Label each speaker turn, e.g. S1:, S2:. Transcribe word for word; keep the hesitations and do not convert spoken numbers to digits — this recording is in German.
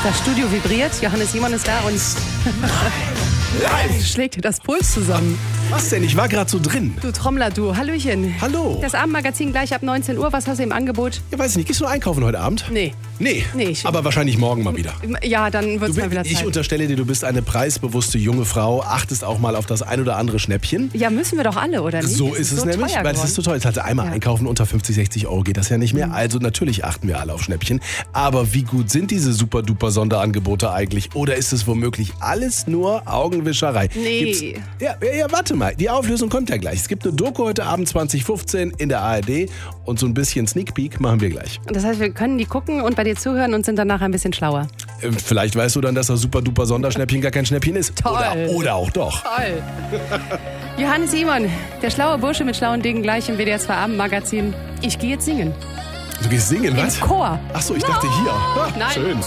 S1: Das Studio vibriert, Johannes Simon ist da und
S2: Live!
S1: schlägt dir das Puls zusammen.
S2: Was denn? Ich war gerade so drin.
S1: Du Trommler, du. Hallöchen.
S2: Hallo.
S1: Das Abendmagazin gleich ab neunzehn Uhr. Was hast du im Angebot?
S2: Ja, weiß ich nicht. Gehst du einkaufen heute Abend?
S1: Nee.
S2: Nee.
S1: Nee, ich-
S2: Aber wahrscheinlich morgen mal wieder.
S1: Ja, dann wird es
S2: Du
S1: mal
S2: bist,
S1: wieder
S2: ich
S1: Zeit.
S2: unterstelle dir, du bist eine preisbewusste junge Frau, achtest auch mal auf das ein oder andere Schnäppchen.
S1: Ja, müssen wir doch alle, oder nicht?
S2: So
S1: Das
S2: ist es
S1: so
S2: nämlich,
S1: teuer
S2: weil es ist so
S1: geworden.
S2: teuer. Jetzt hatte einmal
S1: Ja.
S2: einkaufen unter fünfzig, sechzig Euro geht das ja nicht mehr. Also natürlich achten wir alle auf Schnäppchen. Aber wie gut sind diese super-duper Sonderangebote eigentlich? Oder ist es womöglich alles nur Augenwischerei?
S1: Nee.
S2: Gibt's, ja, ja, ja, warte mal. Die Auflösung kommt ja gleich. Es gibt eine Doku heute Abend zwanzig fünfzehn in der A R D und so ein bisschen Sneak Peek machen wir gleich.
S1: Und das heißt, wir können die gucken und bei dir zuhören und sind danach ein bisschen schlauer.
S2: Äh, Vielleicht weißt du dann, dass das super-duper Sonderschnäppchen gar kein Schnäppchen ist.
S1: Toll.
S2: Oder, oder auch doch.
S1: Toll. Johannes Simon, der schlaue Bursche mit schlauen Dingen gleich im W D R zwei Abendmagazin. Ich gehe jetzt singen.
S2: Du gehst singen, was?
S1: Im Chor.
S2: Ach so, ich dachte hier. Ha,
S1: Nein.
S2: Schön.